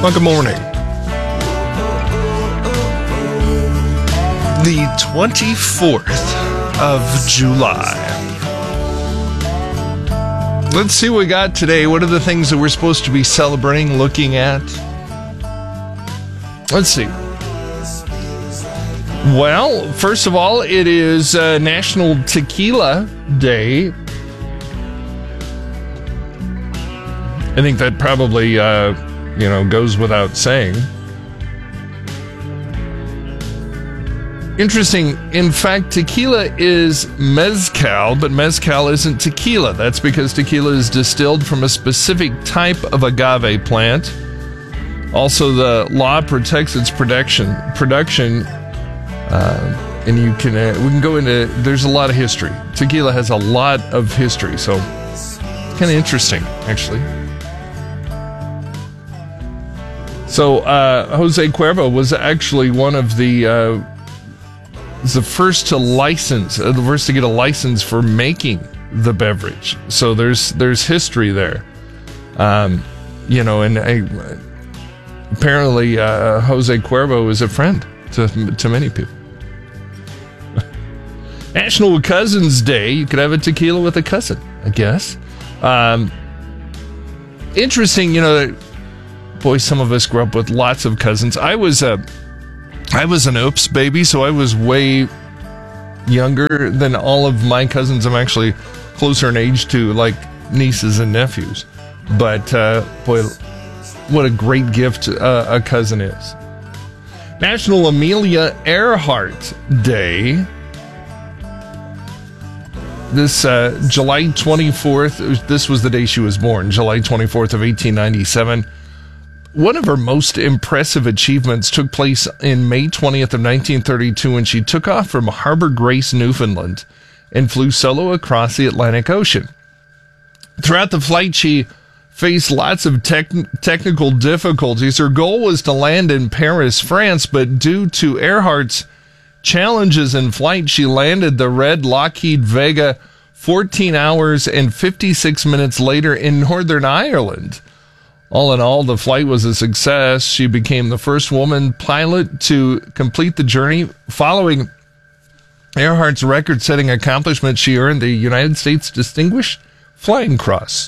Well, good morning. The 24th of July. Let's see what we got today. What are the things that we're supposed to be celebrating, looking at? Let's see. Well, first of all, it is National Tequila Day. I think that probably, goes without saying. Interesting. In fact, tequila is mezcal, but mezcal isn't tequila. That's because tequila is distilled from a specific type of agave plant. Also, the law protects its production. And we can go into, there's a lot of history. Tequila has a lot of history, so it's kind of interesting, actually. So, Jose Cuervo was actually one of the first to get a license for making the beverage. So there's history there. And apparently Jose Cuervo is a friend to many people. National Cousins Day. You could have a tequila with a cousin, I guess. Interesting, boy, some of us grew up with lots of cousins. I was an oops baby, so I was way younger than all of my cousins. I'm actually closer in age to like nieces and nephews. But boy, what a great gift a cousin is. National Amelia Earhart Day. This July 24th, this was the day she was born, July 24th of 1897. One of her most impressive achievements took place in May 20th of 1932 when she took off from Harbor Grace, Newfoundland, and flew solo across the Atlantic Ocean. Throughout the flight, she faced lots of technical difficulties. Her goal was to land in Paris, France, but due to Earhart's challenges in flight, she landed the red Lockheed Vega 14 hours and 56 minutes later in Northern Ireland. All in all, the flight was a success. She became the first woman pilot to complete the journey. Following Earhart's record-setting accomplishment, she earned the United States Distinguished Flying Cross.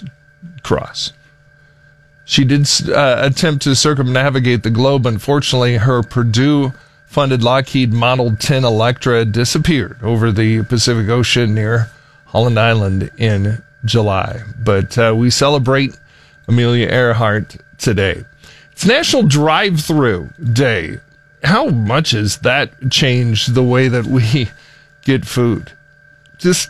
She did attempt to circumnavigate the globe. Unfortunately, her Purdue-funded Lockheed Model 10 Electra disappeared over the Pacific Ocean near Holland Island in July. But we celebrate Amelia Earhart today. It's National Drive-Thru Day. How much has that changed the way that we get food? Just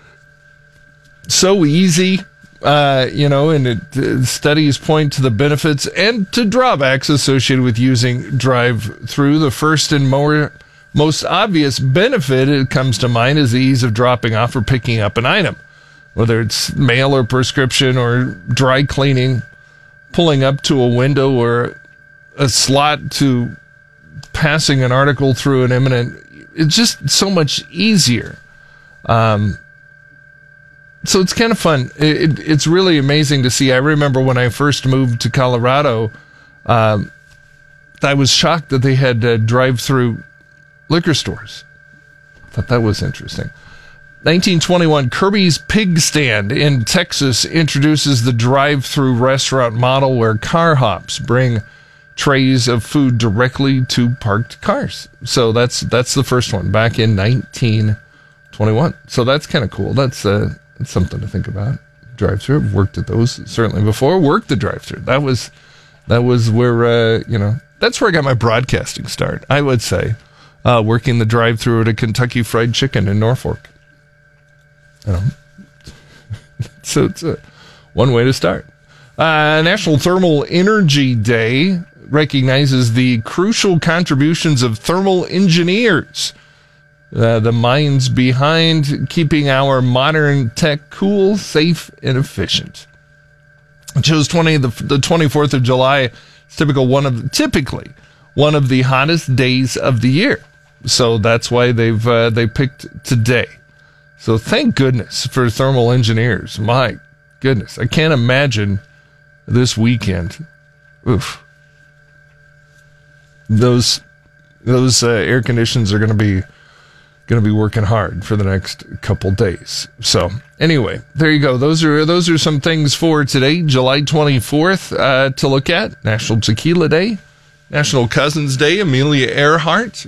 so easy, and studies point to the benefits and to drawbacks associated with using drive-thru. The first and most obvious benefit that comes to mind is the ease of dropping off or picking up an item. Whether it's mail or prescription or dry cleaning, pulling up to a window or a slot to passing an article through an imminent, it's just so much easier. So it's kind of fun. It's really amazing to see. I remember when I first moved to Colorado, I was shocked that they had drive-through liquor stores. I thought that was interesting. 1921, Kirby's Pig Stand in Texas introduces the drive-through restaurant model where car hops bring trays of food directly to parked cars. So that's the first one back in 1921. So that's kind of cool. That's something to think about. Drive-through. I've worked at those certainly before. Worked the drive-through. That was where that's where I got my broadcasting start. I would say working the drive-through at a Kentucky Fried Chicken in Norfolk. So it's one way to start. National Thermal Energy Day recognizes the crucial contributions of thermal engineers, the minds behind keeping our modern tech cool, safe, and efficient. It shows the 24th of July is typically one of the hottest days of the year. So that's why they picked today. So thank goodness for thermal engineers. My goodness. I can't imagine this weekend. Oof. those air conditions are going to be working hard for the next couple days. So anyway, there you go. Those are some things for today, July 24th, to look at. National Tequila Day, National Cousins Day, Amelia Earhart.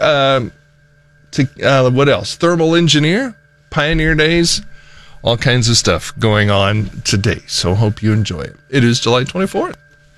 What else? Thermal Engineer, Pioneer Days, all kinds of stuff going on today. So hope you enjoy it. It is July 24th.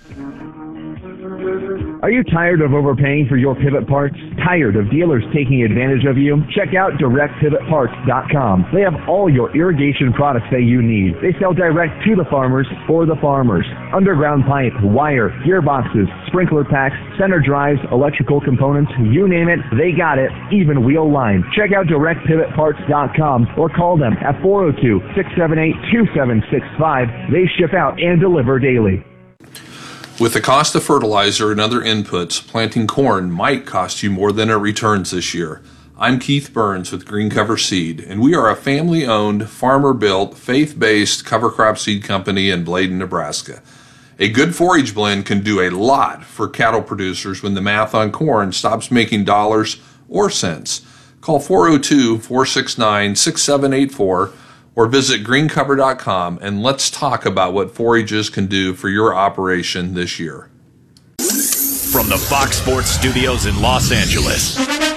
Are you tired of overpaying for your pivot parts? Tired of dealers taking advantage of you? Check out DirectPivotParts.com. They have all your irrigation products that you need. They sell direct to the farmers for the farmers. Underground pipe, wire, gearboxes, sprinkler packs, center drives, electrical components, you name it, they got it, even wheel line. Check out DirectPivotParts.com or call them at 402-678-2765. They ship out and deliver daily. With the cost of fertilizer and other inputs, planting corn might cost you more than it returns this year. I'm Keith Burns with Green Cover Seed, and we are a family-owned, farmer-built, faith-based cover crop seed company in Bladen, Nebraska. A good forage blend can do a lot for cattle producers when the math on corn stops making dollars or cents. Call 402-469-6784 or visit greencover.com and let's talk about what forages can do for your operation this year. From the Fox Sports Studios in Los Angeles,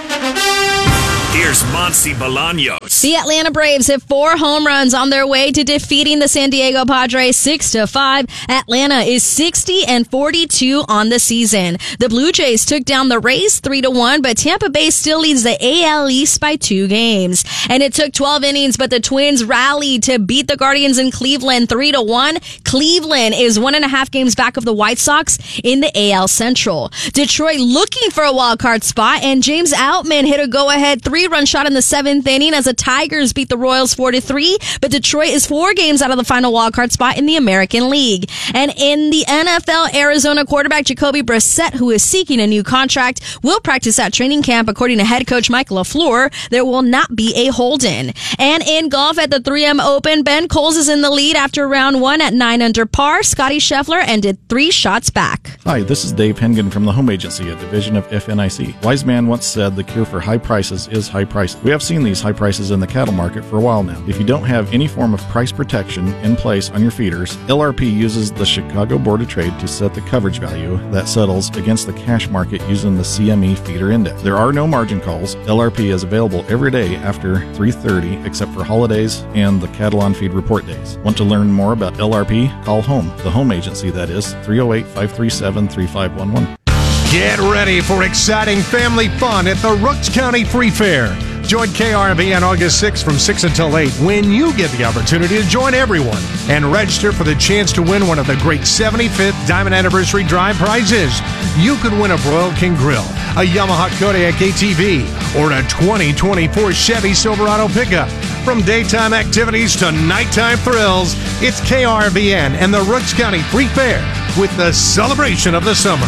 here's Monsi Bolaños. The Atlanta Braves hit 4 home runs on their way to defeating the San Diego Padres 6-5. Atlanta is 60-42 on the season. The Blue Jays took down the Rays 3-1, but Tampa Bay still leads the AL East by 2 games. And it took 12 innings, but the Twins rallied to beat the Guardians in Cleveland 3-1. Cleveland is 1.5 games back of the White Sox in the AL Central. Detroit looking for a wild card spot, and James Outman hit a go-ahead 3-run shot in the 7th inning as the Tigers beat the Royals 4-3, but Detroit is 4 games out of the final wildcard spot in the American League. And in the NFL, Arizona quarterback Jacoby Brissett, who is seeking a new contract, will practice at training camp. According to head coach Mike LaFleur, there will not be a hold-in. And in golf at the 3M Open, Ben Coles is in the lead after round 1 at 9 under par. Scotty Scheffler ended 3 shots back. Hi, this is Dave Hengen from the Home Agency, a division of FNIC. Wise man once said the cure for high prices is high prices. We have seen these high prices in the cattle market for a while now. If you don't have any form of price protection in place on your feeders, LRP uses the Chicago Board of Trade to set the coverage value that settles against the cash market using the CME feeder index. There are no margin calls. LRP is available every day after 3:30 except for holidays and the cattle on feed report days. Want to learn more about LRP? Call HOME, the home agency, that is 308-537-3511. Get ready for exciting family fun at the Rooks County Free Fair. Join KRB on August 6th from 6 until 8 when you get the opportunity to join everyone and register for the chance to win one of the great 75th Diamond Anniversary Drive prizes. You could win a Broil King Grill, a Yamaha Kodiak ATV, or a 2024 Chevy Silverado pickup. From daytime activities to nighttime thrills, it's KRBN and the Rooks County Free Fair with the celebration of the summer.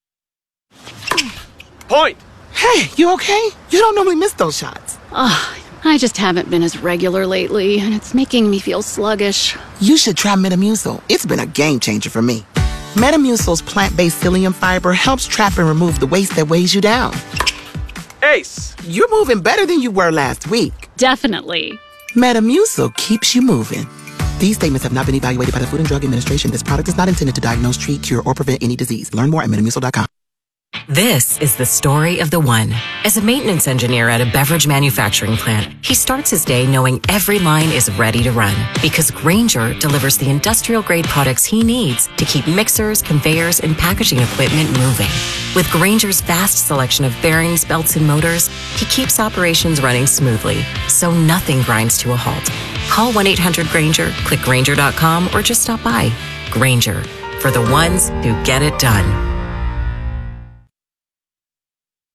Point! Hey, you okay? You don't normally miss those shots. I just haven't been as regular lately, and it's making me feel sluggish. You should try Metamucil. It's been a game changer for me. Metamucil's plant-based psyllium fiber helps trap and remove the waste that weighs you down. Ace! You're moving better than you were last week. Definitely. Metamucil keeps you moving. These statements have not been evaluated by the Food and Drug Administration. This product is not intended to diagnose, treat, cure, or prevent any disease. Learn more at Metamucil.com. This is the story of the one. As a maintenance engineer at a beverage manufacturing plant, he starts his day knowing every line is ready to run because Grainger delivers the industrial-grade products he needs to keep mixers, conveyors, and packaging equipment moving. With Grainger's vast selection of bearings, belts, and motors, he keeps operations running smoothly, so nothing grinds to a halt. Call 1-800-GRAINGER, click Grainger.com, or just stop by. Grainger, for the ones who get it done.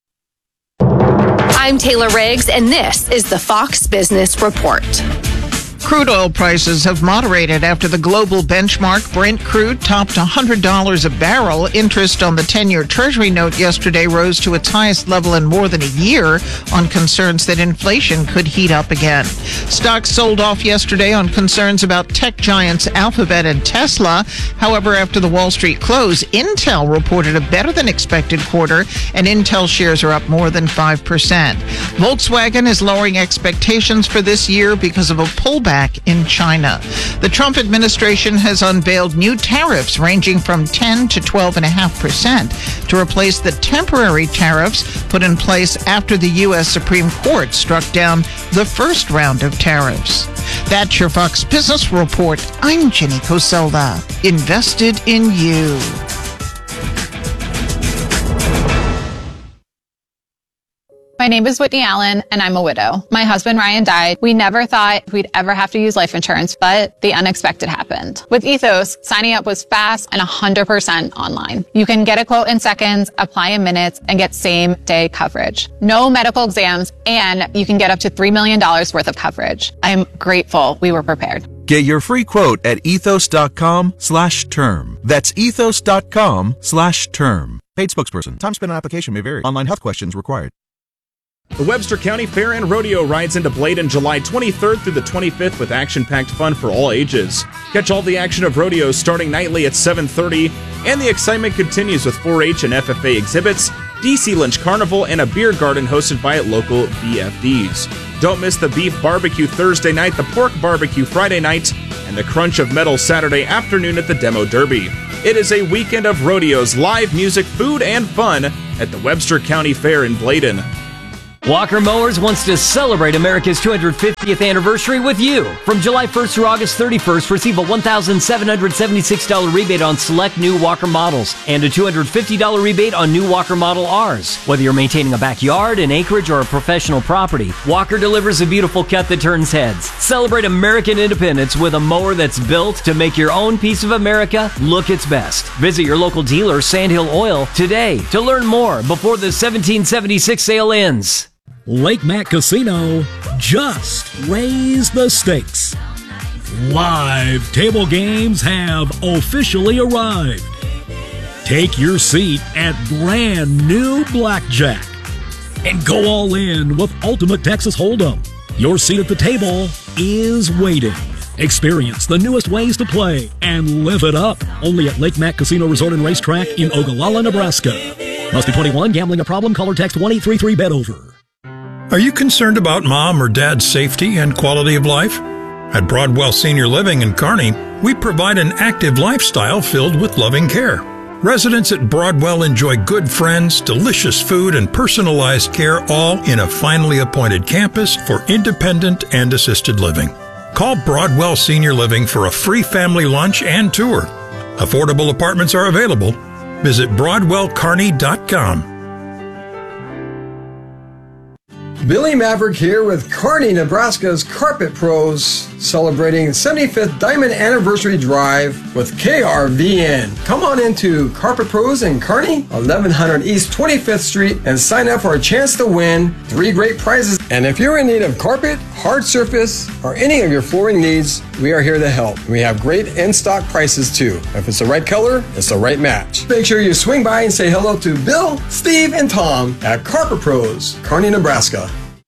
I'm Taylor Riggs, and this is the Fox Business Report. Crude oil prices have moderated after the global benchmark Brent crude topped $100 a barrel. Interest on the 10-year Treasury note yesterday rose to its highest level in more than a year on concerns that inflation could heat up again. Stocks sold off yesterday on concerns about tech giants Alphabet and Tesla. However, after the Wall Street close, Intel reported a better-than-expected quarter, and Intel shares are up more than 5%. Volkswagen is lowering expectations for this year because of a pullback in China. The Trump administration has unveiled new tariffs ranging from 10 to 12.5% to replace the temporary tariffs put in place after the U.S. Supreme Court struck down the first round of tariffs. That's your Fox Business Report. I'm Jenny Coselda. Invested in you. My name is Whitney Allen, and I'm a widow. My husband, Ryan, died. We never thought we'd ever have to use life insurance, but the unexpected happened. With Ethos, signing up was fast and 100% online. You can get a quote in seconds, apply in minutes, and get same-day coverage. No medical exams, and you can get up to $3 million worth of coverage. I'm grateful we were prepared. Get your free quote at ethos.com/term. That's ethos.com/term. Paid spokesperson. Time spent on application may vary. Online health questions required. The Webster County Fair and Rodeo rides into Bladen July 23rd through the 25th with action-packed fun for all ages. Catch all the action of rodeos starting nightly at 7:30, and the excitement continues with 4-H and FFA exhibits, DC Lynch Carnival, and a beer garden hosted by local BFDs. Don't miss the beef barbecue Thursday night, the pork barbecue Friday night, and the crunch of metal Saturday afternoon at the Demo Derby. It is a weekend of rodeos, live music, food, and fun at the Webster County Fair in Bladen. Walker Mowers wants to celebrate America's 250th anniversary with you. From July 1st through August 31st, receive a $1,776 rebate on select new Walker models and a $250 rebate on new Walker Model Rs. Whether you're maintaining a backyard, an acreage, or a professional property, Walker delivers a beautiful cut that turns heads. Celebrate American independence with a mower that's built to make your own piece of America look its best. Visit your local dealer, Sandhill Oil, today to learn more before the 1776 sale ends. Lake Mac Casino just raised the stakes. Live table games have officially arrived. Take your seat at brand new Blackjack and go all in with Ultimate Texas Hold'em. Your seat at the table is waiting. Experience the newest ways to play and live it up. Only at Lake Mac Casino Resort and Racetrack in Ogallala, Nebraska. Must be 21. Gambling a problem? Call or text 1-833-BET-OVER. Are you concerned about mom or dad's safety and quality of life? At Broadwell Senior Living in Kearney, we provide an active lifestyle filled with loving care. Residents at Broadwell enjoy good friends, delicious food, and personalized care, all in a finely appointed campus for independent and assisted living. Call Broadwell Senior Living for a free family lunch and tour. Affordable apartments are available. Visit BroadwellKearney.com. Billy Maverick here with Kearney, Nebraska's Carpet Pros, celebrating the 75th Diamond Anniversary Drive with KRVN. Come on into Carpet Pros in Kearney, 1100 East 25th Street, and sign up for a chance to win 3 great prizes. And if you're in need of carpet, hard surface, or any of your flooring needs, we are here to help. We have great in-stock prices too. If it's the right color, it's the right match. Make sure you swing by and say hello to Bill, Steve, and Tom at Carpet Pros, Kearney, Nebraska.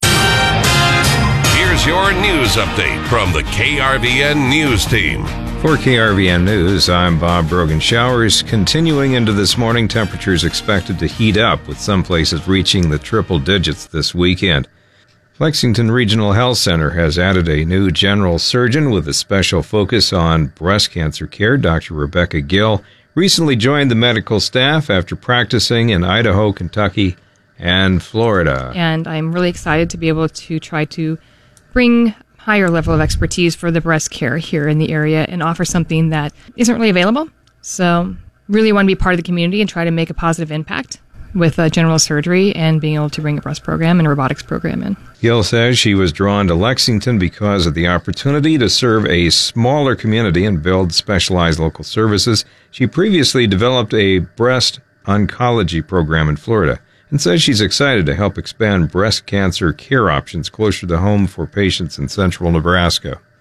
Here's your news update from the KRVN News Team. For KRVN News, I'm Bob Brogan. Showers continuing into this morning. Temperatures expected to heat up, with some places reaching the triple digits this weekend. Lexington Regional Health Center has added a new general surgeon with a special focus on breast cancer care. Dr. Rebecca Gill recently joined the medical staff after practicing in Idaho, Kentucky, and Florida. And I'm really excited to be able to try to bring higher level of expertise for the breast care here in the area and offer something that isn't really available. So really want to be part of the community and try to make a positive impact with general surgery and being able to bring a breast program and a robotics program in. Gill says she was drawn to Lexington because of the opportunity to serve a smaller community and build specialized local services. She previously developed a breast oncology program in Florida and says she's excited to help expand breast cancer care options closer to home for patients in central Nebraska.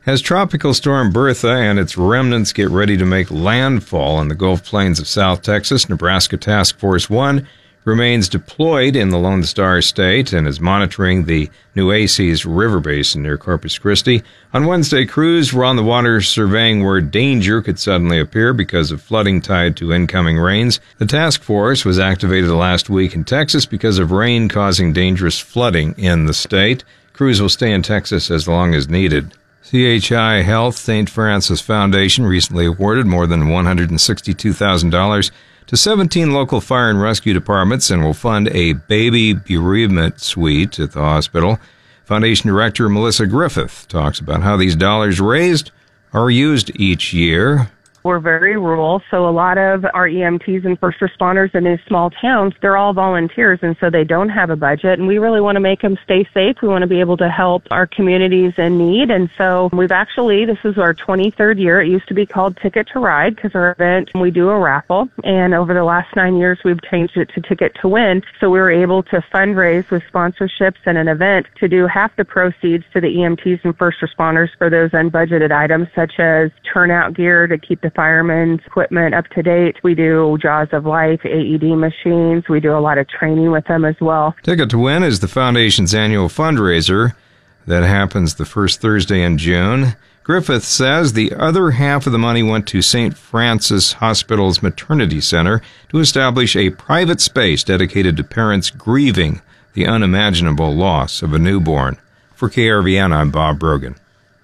As Tropical Storm Bertha and its remnants get ready to make landfall in the Gulf Plains of South Texas, Nebraska Task Force 1 remains deployed in the Lone Star State and is monitoring the Nueces River Basin near Corpus Christi. On Wednesday, crews were on the water surveying where danger could suddenly appear because of flooding tied to incoming rains. The task force was activated last week in Texas because of rain causing dangerous flooding in the state. Crews will stay in Texas as long as needed. CHI Health St. Francis Foundation recently awarded more than $162,000 to 17 local fire and rescue departments and will fund a baby bereavement suite at the hospital. Foundation Director Melissa Griffith talks about how these dollars raised are used each year. We're very rural, so a lot of our EMTs and first responders in these small towns, they're all volunteers, and so they don't have a budget, and we really want to make them stay safe. We want to be able to help our communities in need, and so this is our 23rd year. It used to be called Ticket to Ride because our event, we do a raffle, and over the last 9 years, we've changed it to Ticket to Win, so we were able to fundraise with sponsorships and an event to do half the proceeds to the EMTs and first responders for those unbudgeted items, such as turnout gear to keep the firemen's equipment up to date. We do Jaws of Life, AED machines. We do a lot of training with them as well. Ticket to Win is the Foundation's annual fundraiser that happens the first Thursday in June. Griffith says the other half of the money went to St. Francis Hospital's Maternity Center to establish a private space dedicated to parents grieving the unimaginable loss of a newborn. For KRVN, I'm Bob Brogan.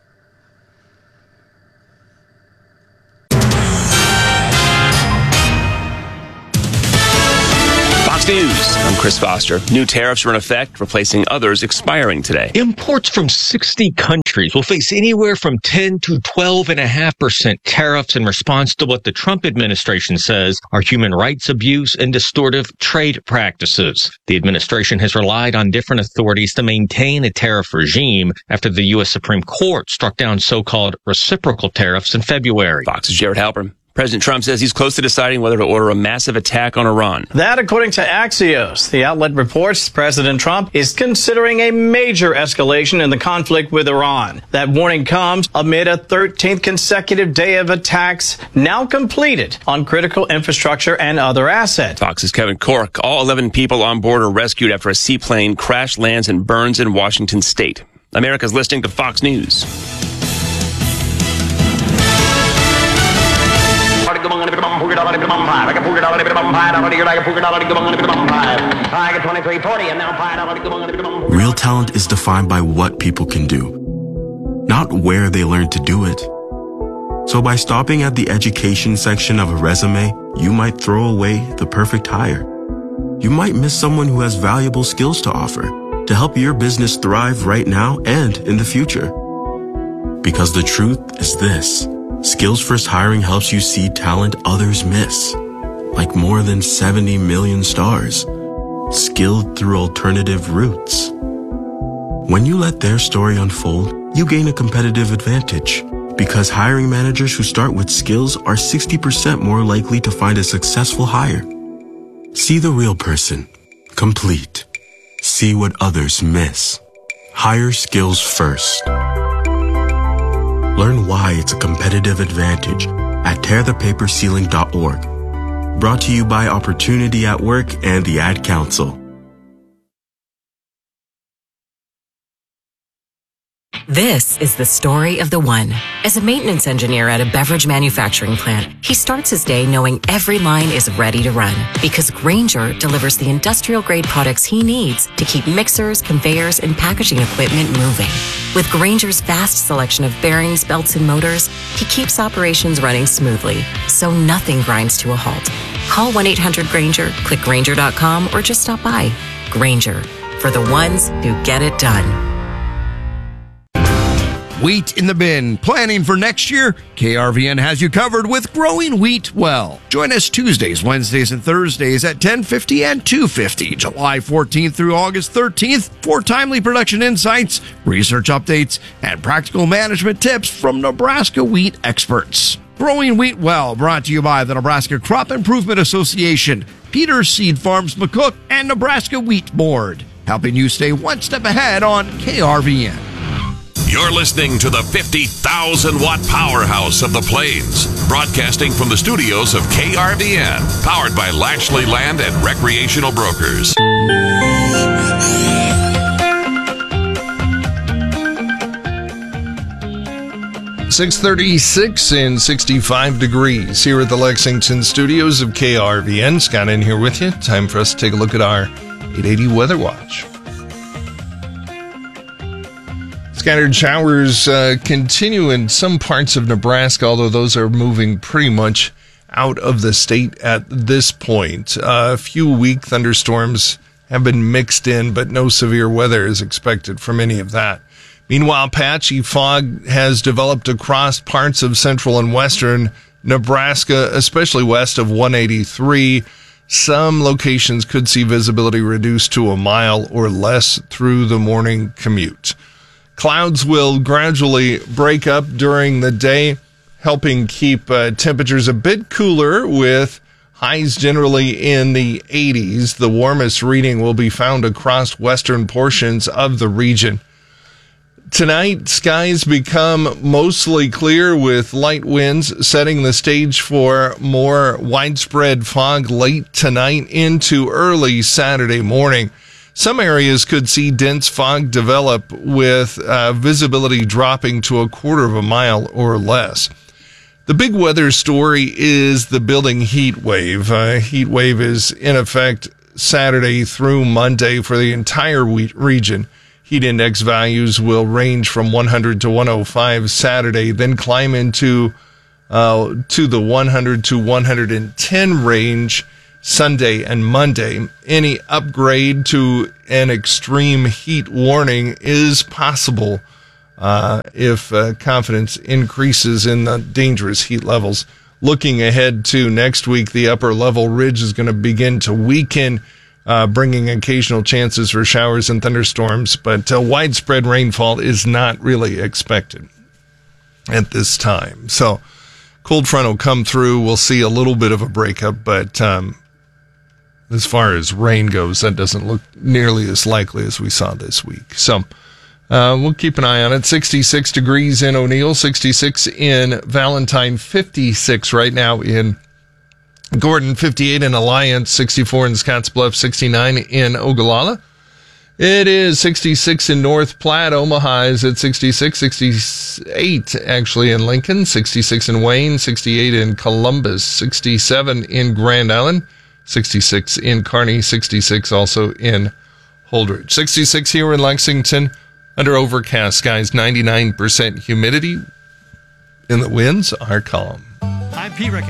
News. I'm Chris Foster. New tariffs are in effect, replacing others expiring today. Imports from 60 countries will face anywhere from 10 to 12.5% tariffs in response to what the Trump administration says are human rights abuse and distortive trade practices. The administration has relied on different authorities to maintain a tariff regime after the U.S. Supreme Court struck down so-called reciprocal tariffs in February. Fox's Jared Halpern. President Trump says he's close to deciding whether to order a massive attack on Iran. That, according to Axios. The outlet reports President Trump is considering a major escalation in the conflict with Iran. That warning comes amid a 13th consecutive day of attacks now completed on critical infrastructure and other assets. Fox's Kevin Corke. All 11 people on board are rescued after a seaplane crash lands and burns in Washington state. America's listening to Fox News. Real talent is defined by what people can do, not where they learn to do it. So by stopping at the education section of a resume, you might throw away the perfect hire. You might miss someone who has valuable skills to offer to help your business thrive right now and in the future. Because the truth is this. Skills First Hiring helps you see talent others miss, like more than 70 million stars, skilled through alternative routes. When you let their story unfold, you gain a competitive advantage, because hiring managers who start with skills are 60% more likely to find a successful hire. See the real person, complete. See what others miss. Hire skills first. Learn why it's a competitive advantage at tearthepaperceiling.org. Brought to you by Opportunity at Work and the Ad Council. This is the story of the one. As a maintenance engineer at a beverage manufacturing plant, he starts his day knowing every line is ready to run because Grainger delivers the industrial-grade products he needs to keep mixers, conveyors, and packaging equipment moving. With Grainger's vast selection of bearings, belts, and motors, he keeps operations running smoothly, so nothing grinds to a halt. Call 1-800-GRAINGER, click Grainger.com, or just stop by. Grainger, for the ones who get it done. Wheat in the bin. Planning for next year? KRVN has you covered with Growing Wheat Well. Join us Tuesdays, Wednesdays, and Thursdays at 10:50 and 2:50, July 14th through August 13th, for timely production insights, research updates, and practical management tips from Nebraska wheat experts. Growing Wheat Well, brought to you by the Nebraska Crop Improvement Association, Peters Seed Farms McCook, and Nebraska Wheat Board, helping you stay one step ahead on KRVN. You're listening to the 50,000-watt powerhouse of the Plains, broadcasting from the studios of KRVN, powered by Lashley Land and Recreational Brokers. .36 and 65 degrees here at the Lexington studios of KRVN. Scott in here with you. Time for us to take a look at our 880 Weather Watch. Scattered showers continue in some parts of Nebraska, although those are moving pretty much out of the state at this point. A few weak thunderstorms have been mixed in, but no severe weather is expected from any of that. Meanwhile, patchy fog has developed across parts of central and western Nebraska, especially west of 183. Some locations could see visibility reduced to a mile or less through the morning commute. Clouds will gradually break up during the day, helping keep temperatures a bit cooler with highs generally in the 80s. The warmest reading will be found across western portions of the region. Tonight, skies become mostly clear with light winds, setting the stage for more widespread fog late tonight into early Saturday morning. Some areas could see dense fog develop with visibility dropping to a quarter of a mile or less. The big weather story is the building heat wave. Heat wave is in effect Saturday through Monday for the entire region. Heat index values will range from 100 to 105 Saturday, then climb into to the 100 to 110 range Sunday and Monday. Any upgrade to an extreme heat warning is possible if confidence increases in the dangerous heat levels. Looking ahead to next week, the upper level ridge is going to begin to weaken, bringing occasional chances for showers and thunderstorms, but widespread rainfall is not really expected at this time. So cold front will come through. We'll see a little bit of a breakup, but as far as rain goes, that doesn't look nearly as likely as we saw this week. So we'll keep an eye on it. 66 degrees in O'Neill, 66 in Valentine, 56 right now in Gordon, 58 in Alliance, 64 in Scottsbluff, 69 in Ogallala. It is 66 in North Platte. Omaha is at 66, 68 actually in Lincoln, 66 in Wayne, 68 in Columbus, 67 in Grand Island, 66 in Kearney, 66 also in Holdridge. 66 here in Lexington, under overcast skies, 99% humidity, and the winds are calm. I'm P. Rick.